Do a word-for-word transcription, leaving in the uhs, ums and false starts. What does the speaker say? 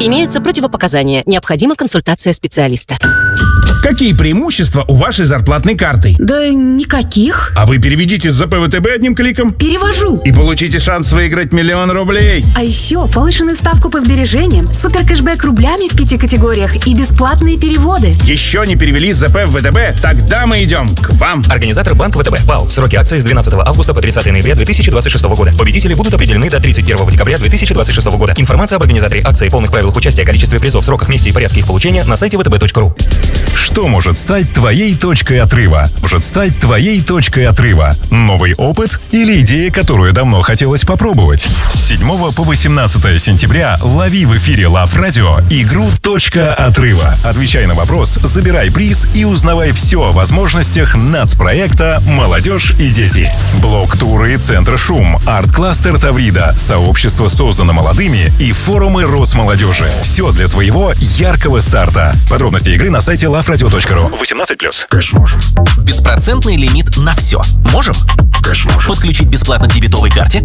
Имеются противопоказания. Необходима консультация специалиста. Какие преимущества у вашей зарплатной карты? Да никаких. А вы переведите с ЗП ВТБ одним кликом. Перевожу. И получите шанс выиграть миллион рублей. А еще повышенную ставку по сбережениям, супер кэшбэк рублями в пяти категориях и бесплатные переводы. Еще не перевели с ЗП в ВТБ? Тогда мы идем к вам. Организатор Банк ВТБ. БАЛ. Сроки акции с двенадцатого августа по тридцатое ноября две тысячи двадцать шестого года. Победители будут определены до тридцать первого декабря две тысячи двадцать шестого года. Информация об организаторе акции, полных правилах участия, количестве призов, сроках, месте и порядке их получения на сайте вэ тэ бэ точка ру. Что может стать твоей точкой отрыва? Может стать твоей точкой отрыва? Новый опыт или идея, которую давно хотелось попробовать? С седьмого по восемнадцатое сентября лови в эфире Love Radio игру «Точка отрыва». Отвечай на вопрос, забирай приз и узнавай все о возможностях нацпроекта «Молодежь и дети». Блок-туры Центра Шум, арт-кластер Таврида, сообщество создано молодыми и форумы Росмолодежи. Все для твоего яркого старта. Подробности игры на сайте лав радио точка ру. восемнадцать плюс. Конечно, можем. Беспроцентный лимит на все. Можем? Конечно, можем. Подключить бесплатно к дебетовой карте